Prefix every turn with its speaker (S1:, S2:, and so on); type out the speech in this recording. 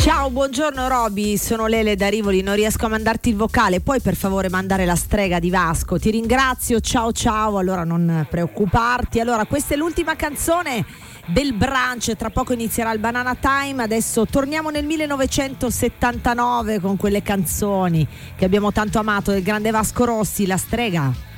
S1: Ciao, buongiorno Roby, sono Lele da Rivoli, non riesco a mandarti il vocale, puoi per favore mandare la strega di Vasco? Ti ringrazio, ciao ciao, allora non preoccuparti. Allora, questa è l'ultima canzone del brunch, tra poco inizierà il Banana Time, adesso torniamo nel 1979 con quelle canzoni che abbiamo tanto amato del grande Vasco Rossi, La strega.